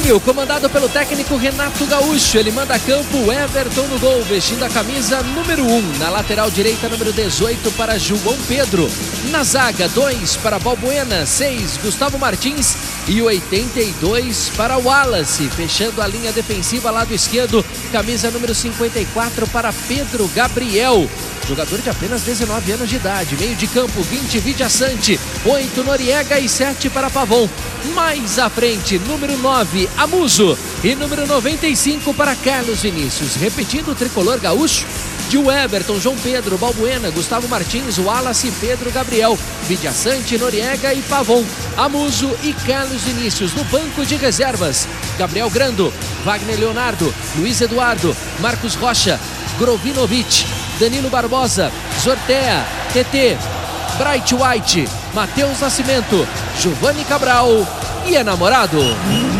Grêmio, comandado pelo técnico Renato Gaúcho. Ele manda a campo o Everton no gol, vestindo a camisa número 1. Na lateral direita, número 18 para João Pedro. Na zaga, 2 para Balbuena, 6 Gustavo Martins e 82 para Wallace. Fechando a linha defensiva, lado esquerdo, camisa número 54 para Pedro Gabriel. Jogador de apenas 19 anos de idade. Meio de campo, 20 Vidiaçante, 8 Noriega e 7 para Pavon. Mais à frente, número 9 Amuso e número 95 para Carlos Vinícius. Repetindo o tricolor gaúcho de Everton, João Pedro, Balbuena, Gustavo Martins, Wallace e Pedro Gabriel, Vidiaçante, Noriega e Pavon, Amuso e Carlos Vinícius. No banco de reservas, Gabriel Grando, Wagner Leonardo, Luiz Eduardo, Marcos Rocha, Grovinovic, Danilo Barbosa, Zortea, TT, Bright White, Matheus Nascimento, Giovanni Cabral e Enamorado.